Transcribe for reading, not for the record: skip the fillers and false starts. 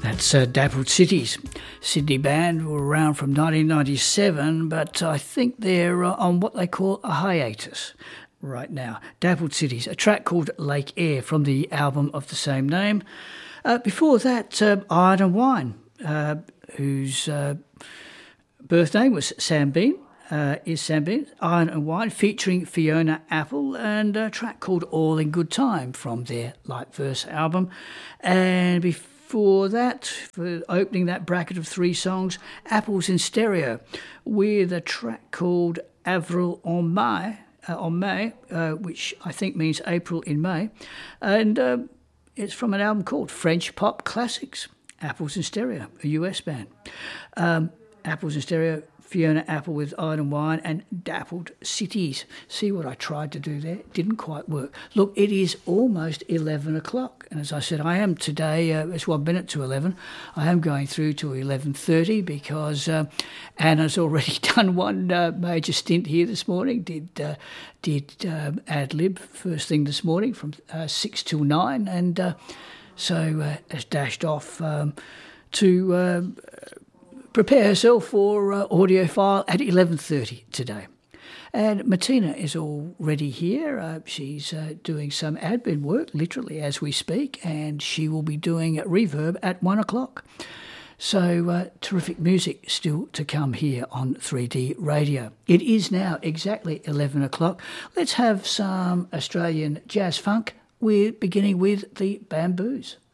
That's Dappled Cities. Sydney band were around from 1997, but I think they're on what they call a hiatus right now. Dappled Cities, a track called Lake Air from the album of the same name. Before that, Iron and Wine, whose birth name was Sam Bean. Is Sam Bean, Iron and Wine, featuring Fiona Apple, and a track called All in Good Time from their Light Verse album. And before that, for opening that bracket of three songs, Apples in Stereo, with a track called Avril en May, which I think means April in May. And it's from an album called French Pop Classics, Apples in Stereo, a US band. Apples in Stereo, Fiona Apple with Iron and Wine, and Dappled Cities. See what I tried to do there? Didn't quite work. Look, it is almost 11 o'clock. And as I said, I am today, it's 1 minute to 11. I am going through to 11:30 because Anna's already done one major stint here this morning. Did ad-lib first thing this morning from 6 till 9. And so has dashed off to prepare herself for audiophile at 11:30 today. And Martina is already here. She's doing some admin work, literally, as we speak, and she will be doing reverb at 1 o'clock. So terrific music still to come here on 3D Radio. It is now exactly 11 o'clock. Let's have some Australian jazz funk. We're beginning with the Bamboos.